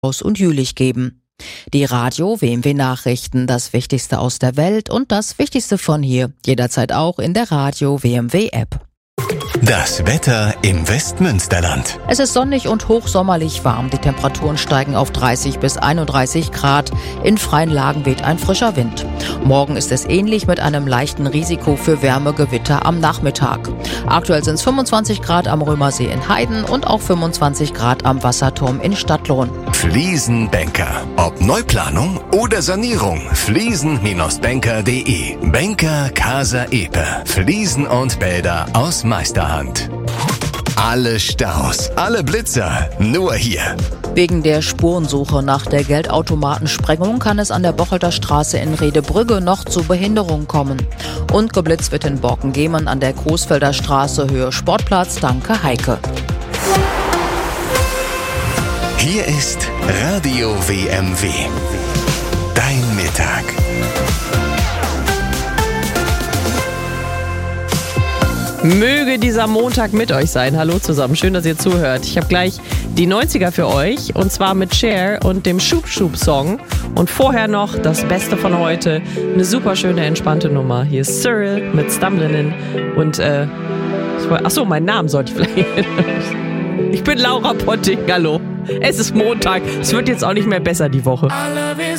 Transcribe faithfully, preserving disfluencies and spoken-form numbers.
und Jülich geben. Die Radio-W M W-Nachrichten, das Wichtigste aus der Welt und das Wichtigste von hier, jederzeit auch in der Radio-W M W-App. Das Wetter im Westmünsterland. Es ist sonnig und hochsommerlich warm. Die Temperaturen steigen auf dreißig bis einunddreißig Grad. In freien Lagen weht ein frischer Wind. Morgen ist es ähnlich mit einem leichten Risiko für Wärmegewitter am Nachmittag. Aktuell sind es fünfundzwanzig Grad am Römersee in Heiden und auch fünfundzwanzig Grad am Wasserturm in Stadtlohn. Fliesenbänker. Ob Neuplanung oder Sanierung. Fliesen Bindestrich banker punkt de. Banker Casa Epe. Fliesen und Bäder aus Meisterhand. Alle Staus, alle Blitzer, nur hier. Wegen der Spurensuche nach der Geldautomatensprengung kann es an der Bocholter Straße in Redebrügge noch zu Behinderungen kommen. Und geblitzt wird in Borkengemen an der Großfelder Straße Höhe Sportplatz. Danke, Heike. Hier ist Radio W M W. Dein Mittag. Möge dieser Montag mit euch sein. Hallo zusammen, schön, dass ihr zuhört. Ich habe gleich die neunziger für euch und zwar mit Cher und dem Schub Schub Song und vorher noch das Beste von heute, eine super schöne entspannte Nummer. Hier ist Cyril mit Stumblin' und äh, achso, meinen Namen sollte ich vielleicht. Ich bin Laura Potting, hallo. Es ist Montag, es wird jetzt auch nicht mehr besser die Woche.